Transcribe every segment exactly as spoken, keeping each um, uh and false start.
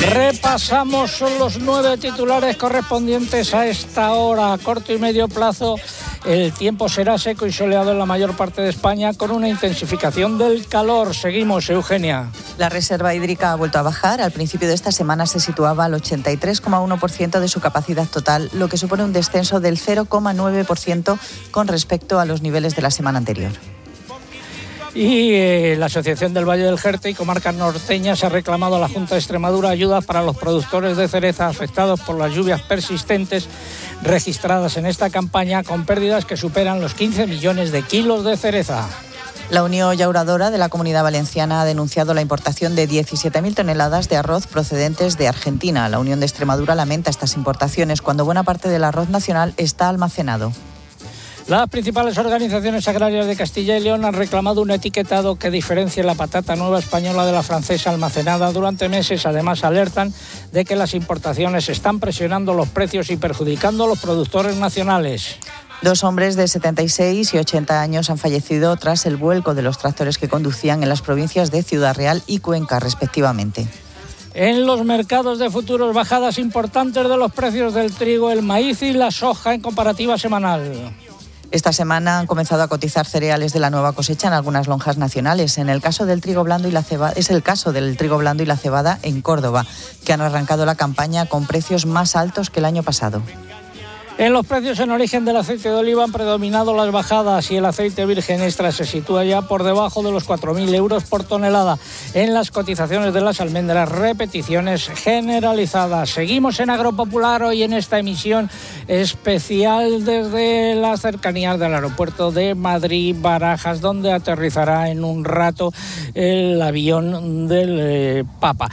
Repasamos los nueve titulares correspondientes a esta hora. A corto y medio plazo, el tiempo será seco y soleado en la mayor parte de España, con una intensificación del calor. Seguimos, Eugenia. La reserva hídrica ha vuelto a bajar. Al principio de esta semana se situaba al ochenta y tres coma uno por ciento de su capacidad total, lo que supone un descenso del cero coma nueve por ciento con respecto a los niveles de la semana anterior. Y eh, la Asociación del Valle del Jerte y Comarcas Norteñas ha reclamado a la Junta de Extremadura ayuda para los productores de cereza afectados por las lluvias persistentes registradas en esta campaña, con pérdidas que superan los quince millones de kilos de cereza. La Unión Llauradora de la Comunidad Valenciana ha denunciado la importación de diecisiete mil toneladas de arroz procedentes de Argentina. La Unión de Extremadura lamenta estas importaciones cuando buena parte del arroz nacional está almacenado. Las principales organizaciones agrarias de Castilla y León han reclamado un etiquetado que diferencie la patata nueva española de la francesa almacenada durante meses. Además, alertan de que las importaciones están presionando los precios y perjudicando a los productores nacionales. Dos hombres de setenta y seis y ochenta años han fallecido tras el vuelco de los tractores que conducían en las provincias de Ciudad Real y Cuenca, respectivamente. En los mercados de futuros, bajadas importantes de los precios del trigo, el maíz y la soja en comparativa semanal. Esta semana han comenzado a cotizar cereales de la nueva cosecha en algunas lonjas nacionales. En el caso del trigo blando y la cebada, es el caso del trigo blando y la cebada en Córdoba, que han arrancado la campaña con precios más altos que el año pasado. En los precios en origen del aceite de oliva han predominado las bajadas y el aceite virgen extra se sitúa ya por debajo de los cuatro mil euros por tonelada. En las cotizaciones de las almendras, repeticiones generalizadas. Seguimos en Agropopular hoy en esta emisión especial desde las cercanías del aeropuerto de Madrid-Barajas, donde aterrizará en un rato el avión del eh, Papa.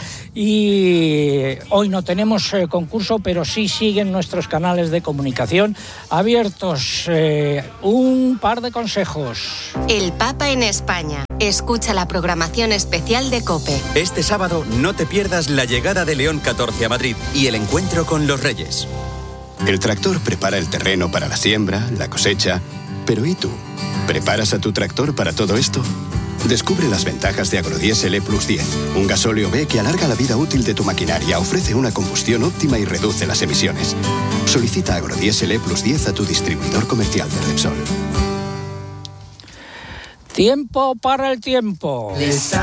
Y hoy no tenemos eh, concurso, pero sí siguen nuestros canales de comunicación abiertos. Eh, un par de consejos. El Papa en España. Escucha la programación especial de COPE. Este sábado no te pierdas la llegada de León catorce a Madrid y el encuentro con los Reyes. El tractor prepara el terreno para la siembra, la cosecha. Pero ¿y tú? ¿Preparas a tu tractor para todo esto? Descubre las ventajas de Agrodiesel E Plus diez, un gasóleo B que alarga la vida útil de tu maquinaria, ofrece una combustión óptima y reduce las emisiones. Solicita Agrodiesel E Plus diez a tu distribuidor comercial de Repsol. Tiempo para el tiempo.